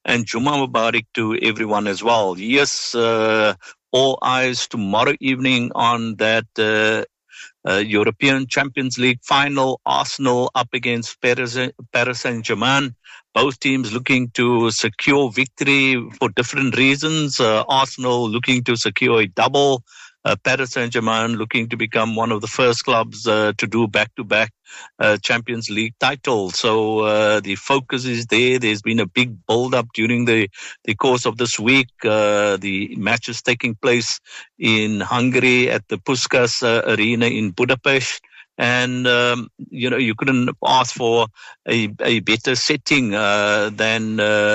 and Juma Mubarak to everyone as well. Yes, all eyes tomorrow evening on that European Champions League final. Arsenal up against Paris Saint-Germain. Both teams looking to secure victory for different reasons. Arsenal looking to secure a double. Paris Saint-Germain looking to become one of the first clubs to do back-to-back Champions League titles. So the focus is there. There's been a big build-up during the course of this week. The matches taking place in Hungary at the Puskás Arena in Budapest. And, you couldn't ask for a better setting than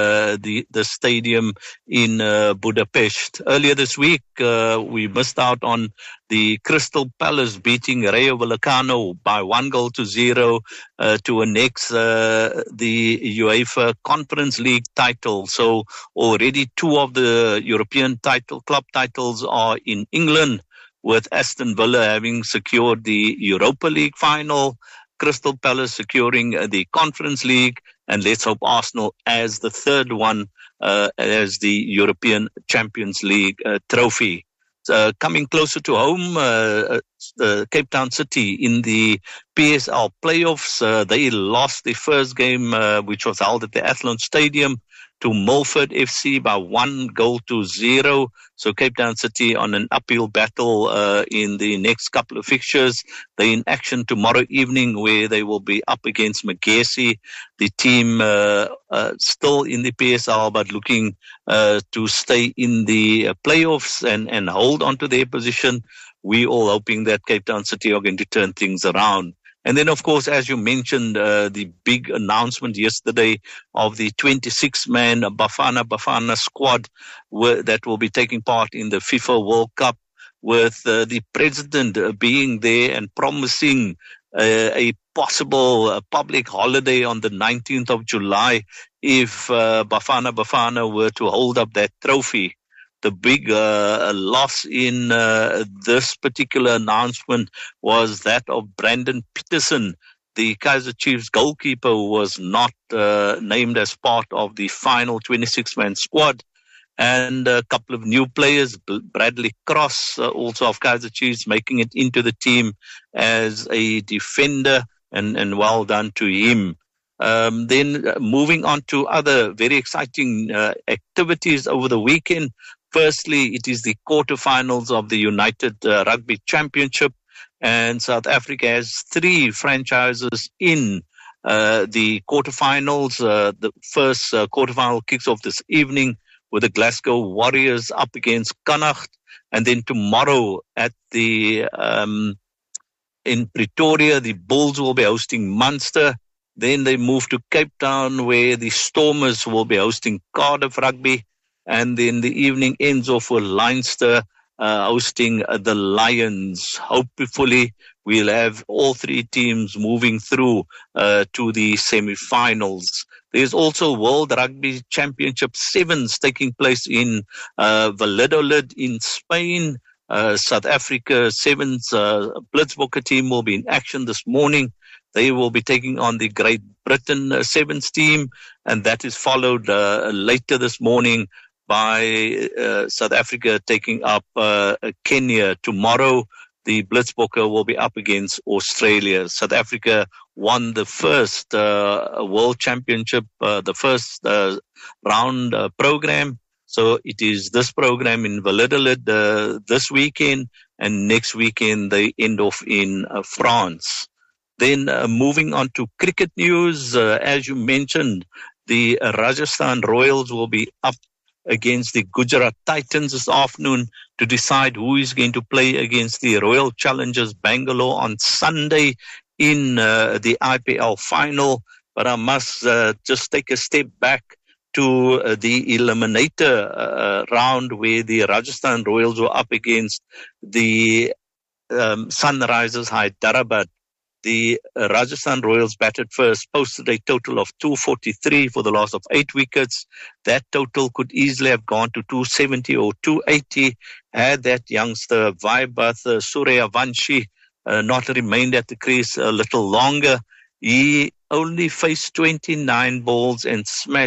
the stadium in Budapest. Earlier this week, we missed out on the Crystal Palace beating Rayo Vallecano by 1-0 to annex the UEFA Conference League title. So already 2 of the European club titles are in England, with Aston Villa having secured the Europa League final, Crystal Palace securing the Conference League, and let's hope Arsenal as the third one as the European Champions League trophy. Coming closer to home, Cape Town City in the PSL playoffs, they lost the first game, which was held at the Athlone Stadium, to Milford FC by 1-0. So Cape Town City on an uphill battle in the next couple of fixtures. They're in action tomorrow evening where they will be up against Magesi, the team still in the PSL but looking to stay in the playoffs and hold on to their position. We all hoping that Cape Town City are going to turn things around. And then, of course, as you mentioned, the big announcement yesterday of the 26-man Bafana squad that will be taking part in the FIFA World Cup, with the president being there and promising a possible public holiday on the 19th of July if Bafana were to hold up that trophy. The big loss in this particular announcement was that of Brandon Peterson, the Kaizer Chiefs goalkeeper, who was not named as part of the final 26-man squad. And a couple of new players, Bradley Cross, also of Kaizer Chiefs, making it into the team as a defender, and well done to him. Then moving on to other very exciting activities over the weekend. Firstly, it is the quarterfinals of the United Rugby Championship, and South Africa has 3 franchises in the quarterfinals. The first quarterfinal kicks off this evening with the Glasgow Warriors up against Connacht, and then tomorrow at the in Pretoria, the Bulls will be hosting Munster. Then they move to Cape Town, where the Stormers will be hosting Cardiff Rugby. And then the evening ends off with Leinster hosting the Lions. Hopefully, we'll have all 3 teams moving through to the semi-finals. There's also World Rugby Championship 7s taking place in Valladolid in Spain. South Africa 7s Blitzbokke team will be in action this morning. They will be taking on the Great Britain 7s team, and that is followed later this morning by South Africa taking up Kenya. Tomorrow, the Blitzbokke will be up against Australia. South Africa won the first World Championship, the first round program. So it is this program in Valladolid this weekend, and next weekend they end off in France. Then moving on to cricket news, as you mentioned, the Rajasthan Royals will be up against the Gujarat Titans this afternoon to decide who is going to play against the Royal Challengers Bangalore on Sunday in the IPL final. But I must just take a step back to the eliminator round where the Rajasthan Royals were up against the Sunrisers Hyderabad. The Rajasthan Royals batted first, posted a total of 243 for the loss of 8 wickets. That total could easily have gone to 270 or 280 had that youngster Vaibhav Suryavanshi not remained at the crease a little longer. He only faced 29 balls and smashed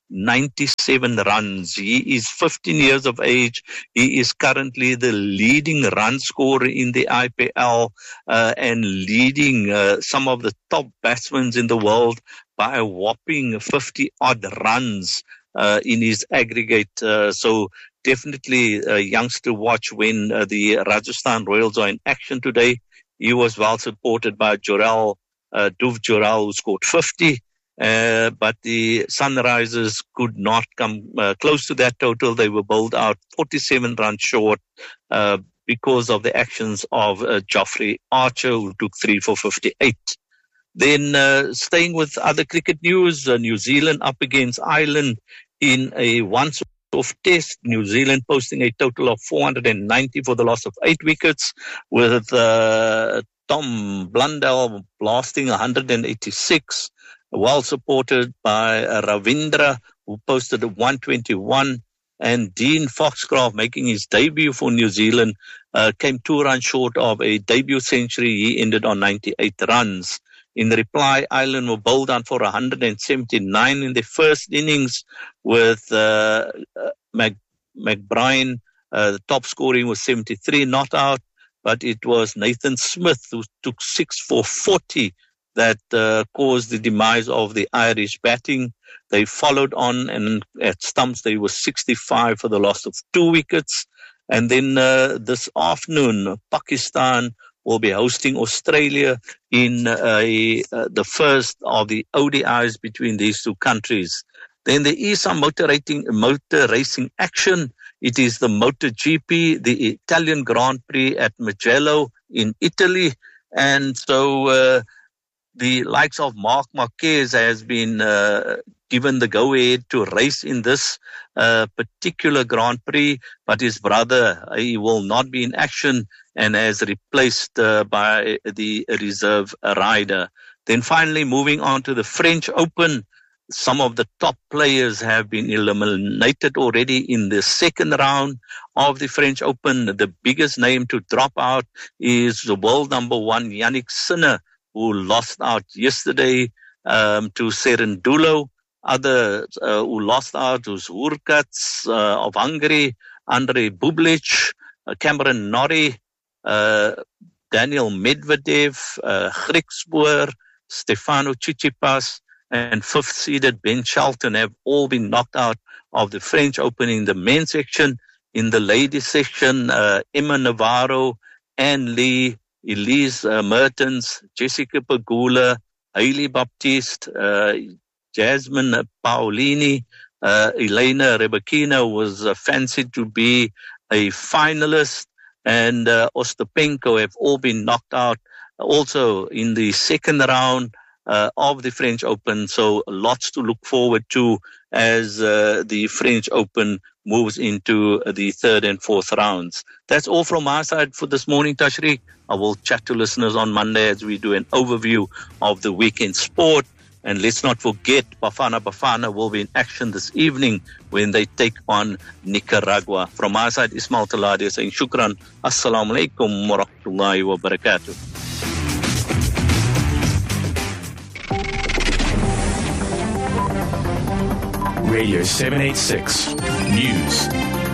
97 runs. He is 15 years of age. He is currently the leading run scorer in the IPL and leading some of the top batsmen in the world by a whopping 50-odd runs in his aggregate. So definitely a youngster watch when the Rajasthan Royals are in action today. He was well supported by Dhruv Jurel, who scored 50. But the Sunrisers could not come close to that total. They were bowled out 47 runs short because of the actions of Jofra Archer, who took 3 for 58. Then staying with other cricket news, New Zealand up against Ireland in a once-off test. New Zealand posting a total of 490 for the loss of 8 wickets, with Tom Blundell blasting 186. Well supported by Ravindra, who posted 121, and Dean Foxcroft making his debut for New Zealand, came 2 runs short of a debut century. He ended on 98 runs. In reply, Ireland were bowled down for 179 in the first innings, with McBride, the top scoring was 73 not out, but it was Nathan Smith who took 6 for 40 that caused the demise of the Irish batting. They followed on, and at stumps they were 65 for the loss of 2 wickets. And then this afternoon, Pakistan will be hosting Australia in the first of the ODIs between these two countries. Then there is some motor racing action. It is the MotoGP, the Italian Grand Prix at Mugello in Italy. And so the likes of Marc Marquez has been given the go-ahead to race in this particular Grand Prix, but his brother, he will not be in action and has replaced by the reserve rider. Then finally, moving on to the French Open, some of the top players have been eliminated already in the second round of the French Open. The biggest name to drop out is the world number 1, Yannick Sinner, who lost out yesterday to Cerundolo. Others who lost out was Hurkacz of Hungary, Andrei Bublik, Cameron Norrie, Daniel Medvedev, Griekspoor, Stefano Tsitsipas, and fifth-seeded Ben Shelton have all been knocked out of the French Open in the men's section. In the ladies section, Emma Navarro, Anne Lee, Elise Mertens, Jessica Pegula, Hailey Baptiste, Jasmine Paolini, Elena Rybakina was fancied to be a finalist, and Ostapenko have all been knocked out also in the second round of the French Open. So lots to look forward to as the French Open moves into the third and fourth rounds. That's all from my side for this morning, Tashriq. I will chat to listeners on Monday as we do an overview of the weekend sport. And let's not forget, Bafana will be in action this evening when they take on Nicaragua. From my side, Ismail Taladi saying shukran. Assalamu alaikum wa rahmatullahi wa barakatuh. Radio 786 News.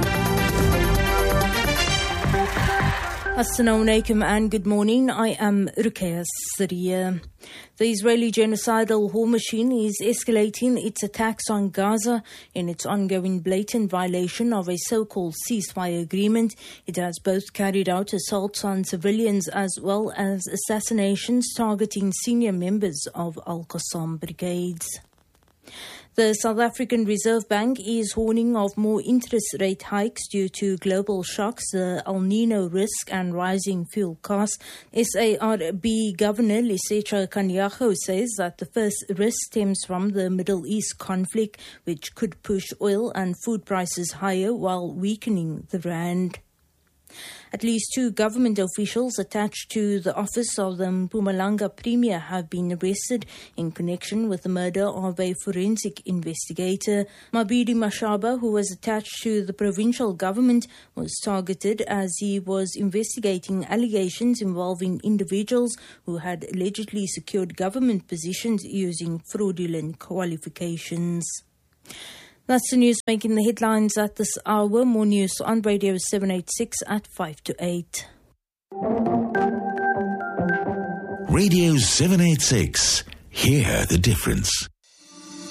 Assalamu alaikum and good morning. I am Ruqayya Sariya. The Israeli genocidal war machine is escalating its attacks on Gaza in its ongoing blatant violation of a so-called ceasefire agreement. It has both carried out assaults on civilians as well as assassinations targeting senior members of Al-Qassam brigades. The South African Reserve Bank is warning of more interest rate hikes due to global shocks, the El Nino risk and rising fuel costs. SARB Governor Lesetja Kganyago says that the first risk stems from the Middle East conflict, which could push oil and food prices higher while weakening the rand. At least 2 government officials attached to the office of the Mpumalanga Premier have been arrested in connection with the murder of a forensic investigator. Mabidi Mashaba, who was attached to the provincial government, was targeted as he was investigating allegations involving individuals who had allegedly secured government positions using fraudulent qualifications. That's the news making the headlines at this hour. More news on Radio 786 at 5 to 8. Radio 786. Hear the difference.